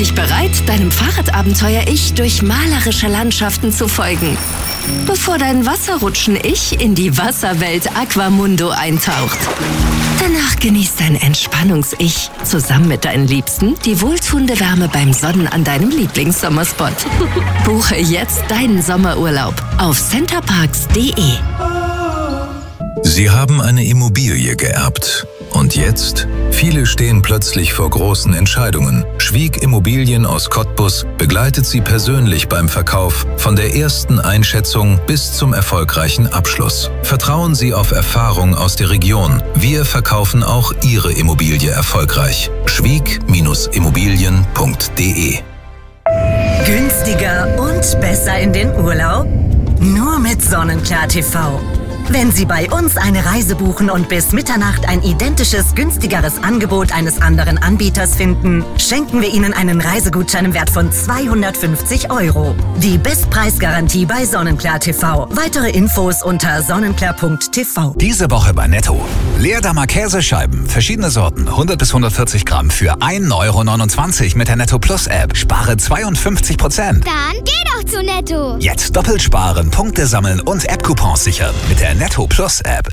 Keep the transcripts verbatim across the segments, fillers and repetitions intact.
dich bereit, deinem Fahrradabenteuer-Ich durch malerische Landschaften zu folgen, bevor dein Wasserrutschen-Ich in die Wasserwelt Aquamundo eintaucht. Danach genießt dein Entspannungs-Ich zusammen mit deinen Liebsten die wohltuende Wärme beim Sonnen an deinem Lieblingssommerspot. Buche jetzt deinen Sommerurlaub auf centerparks punkt de. Sie haben eine Immobilie geerbt. Und jetzt? Viele stehen plötzlich vor großen Entscheidungen. Schwieg Immobilien aus Cottbus begleitet Sie persönlich beim Verkauf von der ersten Einschätzung bis zum erfolgreichen Abschluss. Vertrauen Sie auf Erfahrung aus der Region. Wir verkaufen auch Ihre Immobilie erfolgreich. schwieg Immobilien punkt de. Günstiger und besser in den Urlaub? Nur mit Sonnenklar T V. Wenn Sie bei uns eine Reise buchen und bis Mitternacht ein identisches, günstigeres Angebot eines anderen Anbieters finden, schenken wir Ihnen einen Reisegutschein im Wert von zweihundertfünfzig Euro. Die Bestpreisgarantie bei Sonnenklar T V. Weitere Infos unter sonnenklar punkt t v. Diese Woche bei Netto. Leerdammer Käsescheiben, verschiedene Sorten, hundert bis hundertvierzig Gramm für ein Euro neunundzwanzig mit der Netto Plus App. Spare zweiundfünfzig Prozent. Dann geh doch zu Netto. Jetzt doppelt sparen, Punkte sammeln und App-Coupons sichern mit der Netto Plus App.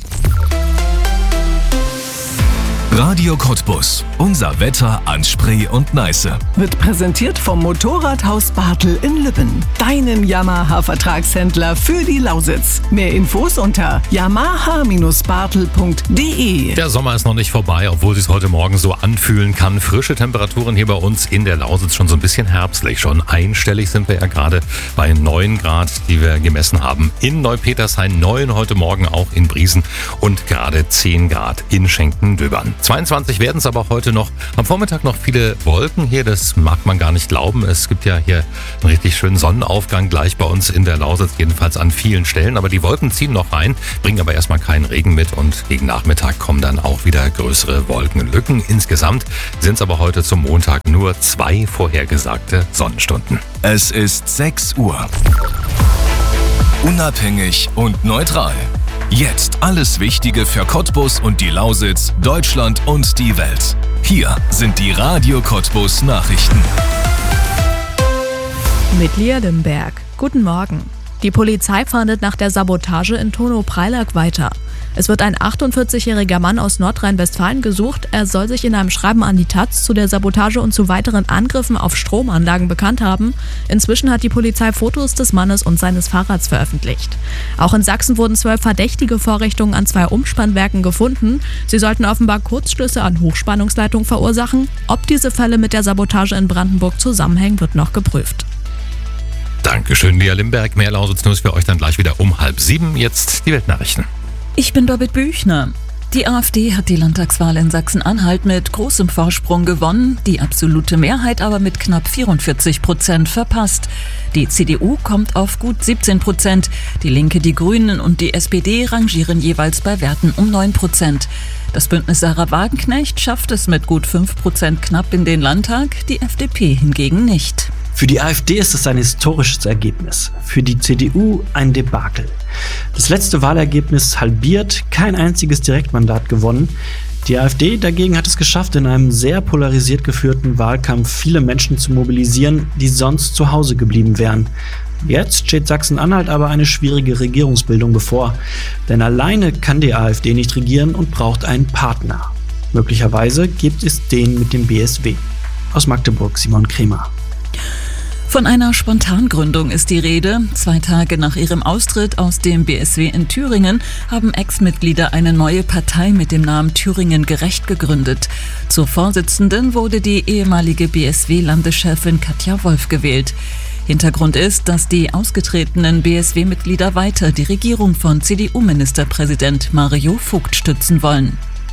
Radio Cottbus. Unser Wetter an Spree und Neiße. Wird präsentiert vom Motorradhaus Bartel in Lübben. Deinem Yamaha-Vertragshändler für die Lausitz. Mehr Infos unter yamaha Bindestrich bartel punkt de. Der Sommer ist noch nicht vorbei, obwohl es heute Morgen so anfühlen kann. Frische Temperaturen hier bei uns in der Lausitz, schon so ein bisschen herbstlich. Schon einstellig sind wir ja gerade bei neun Grad, die wir gemessen haben. In Neupetershain neun, heute Morgen auch in Briesen und gerade zehn Grad in Schenken-Döbern. zweiundzwanzig werden es aber heute noch. Am Vormittag noch viele Wolken hier, das mag man gar nicht glauben. Es gibt ja hier einen richtig schönen Sonnenaufgang gleich bei uns in der Lausitz, jedenfalls an vielen Stellen. Aber die Wolken ziehen noch rein, bringen aber erstmal keinen Regen mit und gegen Nachmittag kommen dann auch wieder größere Wolkenlücken. Insgesamt sind es aber heute zum Montag nur zwei vorhergesagte Sonnenstunden. Es ist sechs Uhr. Unabhängig und neutral. Jetzt alles Wichtige für Cottbus und die Lausitz, Deutschland und die Welt. Hier sind die Radio Cottbus Nachrichten. Mit Lia Limberg. Guten Morgen. Die Polizei fahndet nach der Sabotage in Tono-Preilack weiter. Es wird ein achtundvierzigjähriger Mann aus Nordrhein-Westfalen gesucht. Er soll sich in einem Schreiben an die Taz zu der Sabotage und zu weiteren Angriffen auf Stromanlagen bekannt haben. Inzwischen hat die Polizei Fotos des Mannes und seines Fahrrads veröffentlicht. Auch in Sachsen wurden zwölf verdächtige Vorrichtungen an zwei Umspannwerken gefunden. Sie sollten offenbar Kurzschlüsse an Hochspannungsleitungen verursachen. Ob diese Fälle mit der Sabotage in Brandenburg zusammenhängen, wird noch geprüft. Dankeschön, Lia Limberg. Mehr Lausitz-News für euch dann gleich wieder um halb sieben. Jetzt die Weltnachrichten. Ich bin Babette Büchner. Die AfD hat die Landtagswahl in Sachsen-Anhalt mit großem Vorsprung gewonnen, die absolute Mehrheit aber mit knapp vierundvierzig Prozent verpasst. Die C D U kommt auf gut siebzehn Prozent, die Linke, die Grünen und die S P D rangieren jeweils bei Werten um neun Prozent. Das Bündnis Sarah Wagenknecht schafft es mit gut fünf Prozent knapp in den Landtag, die F D P hingegen nicht. Für die AfD ist es ein historisches Ergebnis, für die C D U ein Debakel. Das letzte Wahlergebnis halbiert, kein einziges Direktmandat gewonnen. Die AfD dagegen hat es geschafft, in einem sehr polarisiert geführten Wahlkampf viele Menschen zu mobilisieren, die sonst zu Hause geblieben wären. Jetzt steht Sachsen-Anhalt aber eine schwierige Regierungsbildung bevor, denn alleine kann die AfD nicht regieren und braucht einen Partner. Möglicherweise gibt es den mit dem B S W. Aus Magdeburg, Simon Kremer. Von einer Spontangründung ist die Rede. Zwei Tage nach ihrem Austritt aus dem B S W in Thüringen haben Ex-Mitglieder eine neue Partei mit dem Namen Thüringen Gerecht gegründet. Zur Vorsitzenden wurde die ehemalige B S W-Landeschefin Katja Wolf gewählt. Hintergrund ist, dass die ausgetretenen B S W-Mitglieder weiter die Regierung von C D U-Ministerpräsident Mario Vogt stützen wollen.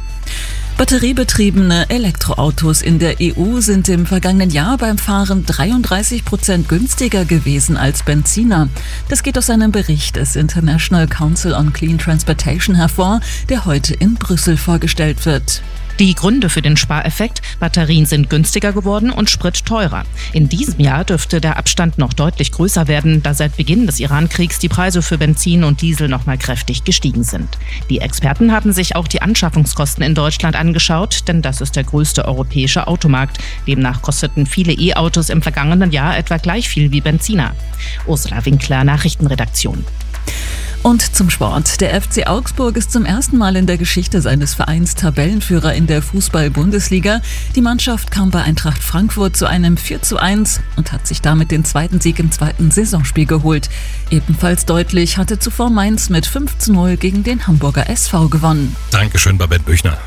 Batteriebetriebene Elektroautos in der E U sind im vergangenen Jahr beim Fahren dreiunddreißig Prozent günstiger gewesen als Benziner. Das geht aus einem Bericht des International Council on Clean Transportation hervor, der heute in Brüssel vorgestellt wird. Die Gründe für den Spareffekt: Batterien sind günstiger geworden und Sprit teurer. In diesem Jahr dürfte der Abstand noch deutlich größer werden, da seit Beginn des Iran-Kriegs die Preise für Benzin und Diesel noch mal kräftig gestiegen sind. Die Experten haben sich auch die Anschaffungskosten in Deutschland angeschaut, denn das ist der größte europäische Automarkt. Demnach kosteten viele E-Autos im vergangenen Jahr etwa gleich viel wie Benziner. Ursula Winkler, Nachrichtenredaktion. Und zum Sport. Der F C Augsburg ist zum ersten Mal in der Geschichte seines Vereins Tabellenführer in der Fußball-Bundesliga. Die Mannschaft kam bei Eintracht Frankfurt zu einem vier zu eins und hat sich damit den zweiten Sieg im zweiten Saisonspiel geholt. Ebenfalls deutlich hatte zuvor Mainz mit fünf zu null gegen den Hamburger S V gewonnen. Dankeschön, Babette Büchner.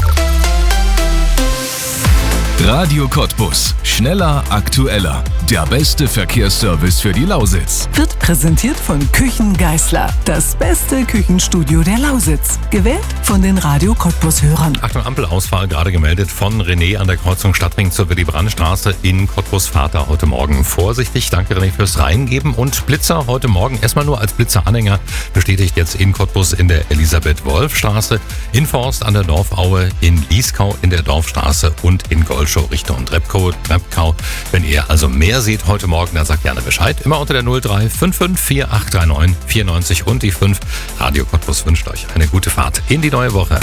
Radio Cottbus. Schneller, aktueller. Der beste Verkehrsservice für die Lausitz. Wird präsentiert von Küchen Geisler. Das beste Küchenstudio der Lausitz. Gewählt von den Radio Cottbus-Hörern. Achtung, Ampelausfall gerade gemeldet von René an der Kreuzung Stadtring zur Willy-Brandt-Straße in Cottbus-Vater heute Morgen. Vorsichtig, danke René fürs Reingeben. Und Blitzer heute Morgen erstmal nur als Blitzeranhänger bestätigt jetzt in Cottbus in der Elisabeth-Wolf-Straße, in Forst an der Dorfaue, in Lieskau in der Dorfstraße und in Golschow Richtung Trepkow, Trepkau. Wenn ihr also mehr seht heute Morgen, dann sagt gerne Bescheid. Immer unter der null drei fünf fünf vier acht drei neun vier neun null und die fünf. Radio Cottbus wünscht euch eine gute Fahrt in die neue Woche.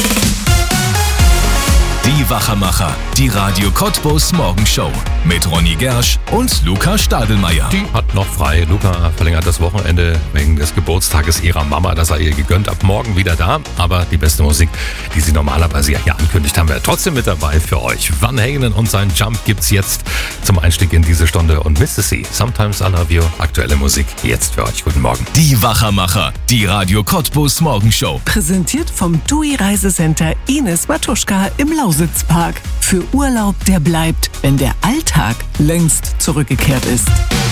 Die Wachermacher, die Radio Cottbus Morgenshow mit Ronny Gersch und Luca Stadelmeier. Die hat noch frei. Luca verlängert das Wochenende wegen des Geburtstages ihrer Mama. Das sei ihr gegönnt. Ab morgen wieder da. Aber die beste Musik, die sie normalerweise ja hier ankündigt, haben wir trotzdem mit dabei für euch. Van Halen und sein Jump gibt's jetzt zum Einstieg in diese Stunde. Und Mister C, Sometimes I Love You, aktuelle Musik jetzt für euch. Guten Morgen. Die Wachermacher, die Radio Cottbus Morgenshow. Präsentiert vom T U I Reisecenter Ines Matuschka im Lausitzpark. Für Urlaub, der bleibt, wenn der Alltag längst zurückgekehrt ist.